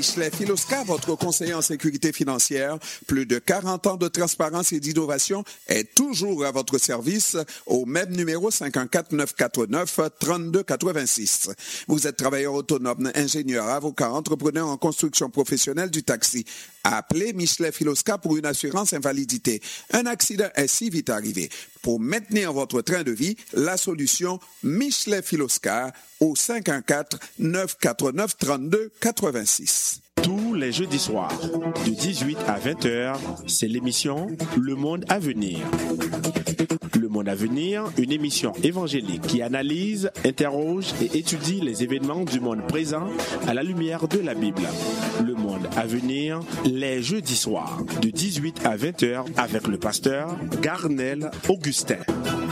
Michelet Filosca, votre conseiller en sécurité financière. Plus de 40 ans de transparence et d'innovation est toujours à votre service au même numéro 514-949-3286. Vous êtes travailleur autonome, ingénieur, avocat, entrepreneur en construction professionnelle du taxi. Appelez Michelet Filosca pour une assurance invalidité. Un accident est si vite arrivé. Pour maintenir votre train de vie, la solution Michelet Filosca au 514-949-3286. Tous les jeudis soirs, de 18 à 20h, c'est l'émission Le Monde à venir. Le Monde à venir, une émission évangélique qui analyse, interroge et étudie les événements du monde présent à la lumière de la Bible. Le Monde à venir, les jeudis soirs, de 18 à 20h avec le pasteur Garnel Augustin.